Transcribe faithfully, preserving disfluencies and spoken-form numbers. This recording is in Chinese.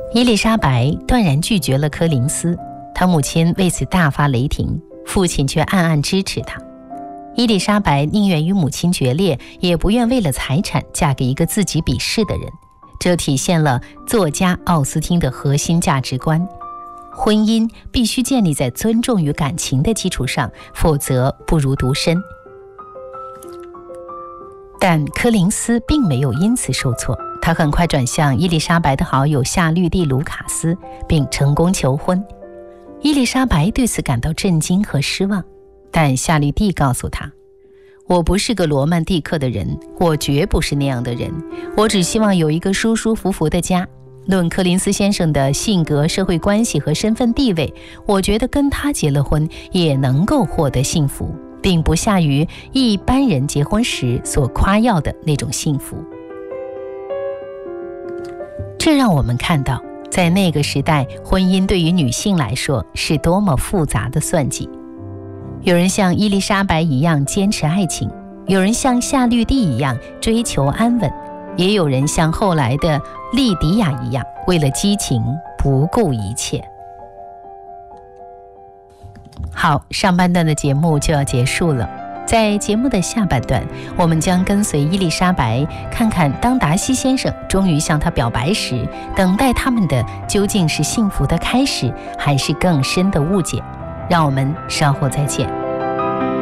伊丽莎白断然拒绝了柯林斯，她母亲为此大发雷霆，父亲却暗暗支持她。伊丽莎白宁愿与母亲决裂，也不愿为了财产嫁给一个自己鄙视的人。这体现了作家奥斯汀的核心价值观：婚姻必须建立在尊重与感情的基础上，否则不如独身。但柯林斯并没有因此受挫，他很快转向伊丽莎白的好友夏绿蒂·卢卡斯，并成功求婚。伊丽莎白对此感到震惊和失望，但夏绿蒂告诉他：我不是个罗曼蒂克的人，我绝不是那样的人，我只希望有一个舒舒服服的家。论柯林斯先生的性格、社会关系和身份地位，我觉得跟他结了婚也能够获得幸福，并不下于一般人结婚时所夸耀的那种幸福。这让我们看到，在那个时代，婚姻对于女性来说是多么复杂的算计。有人像伊丽莎白一样坚持爱情，有人像夏绿蒂一样追求安稳，也有人像后来的莉迪亚一样，为了激情不顾一切。好，上半段的节目就要结束了。在节目的下半段，我们将跟随伊丽莎白，看看当达西先生终于向她表白时，等待他们的究竟是幸福的开始，还是更深的误解。让我们稍后再见。